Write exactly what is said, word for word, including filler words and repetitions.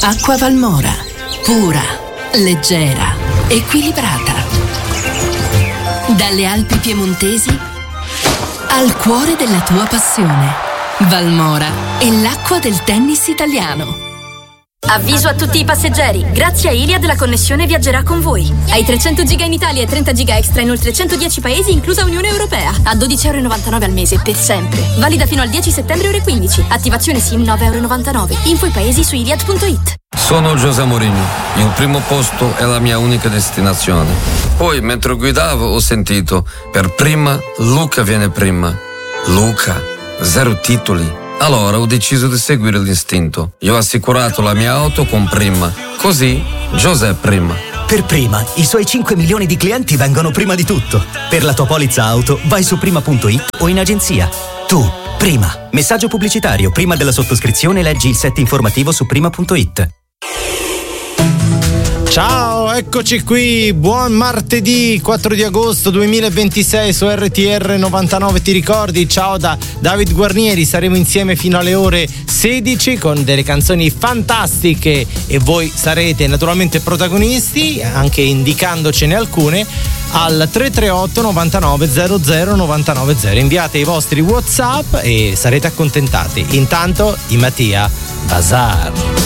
Acqua Valmora, pura, leggera, equilibrata. Dalle Alpi piemontesi al cuore della tua passione. Valmora è l'acqua del tennis italiano. Avviso a tutti i passeggeri, grazie a Iliad la connessione viaggerà con voi. Hai trecento giga in Italia e trenta giga extra in oltre centodieci paesi, inclusa Unione Europea. A dodici virgola novantanove euro al mese, per sempre. Valida fino al dieci settembre ore quindici. Attivazione SIM nove virgola novantanove euro. Info i paesi su iliad punto it. Sono José Mourinho. Il primo posto è la mia unica destinazione. Poi, mentre guidavo, ho sentito: per prima, Luca viene prima. Luca, zero titoli. Allora ho deciso di seguire l'istinto. Io ho assicurato la mia auto con Prima. Così, José Prima. Per Prima, i suoi cinque milioni di clienti vengono prima di tutto. Per la tua polizza auto, vai su prima punto it o in agenzia. Tu, Prima. Messaggio pubblicitario. Prima della sottoscrizione leggi il set informativo su prima punto it. Ciao, eccoci qui, buon martedì quattro di agosto duemilaventisei su R T R novantanove, ti ricordi? Ciao da David Guarnieri, saremo insieme fino alle ore sedici con delle canzoni fantastiche e voi sarete naturalmente protagonisti, anche indicandocene alcune al tre tre otto novantanove zero zero novantanove zero. Inviate i vostri WhatsApp e sarete accontentati. Intanto i Mattia Bazar.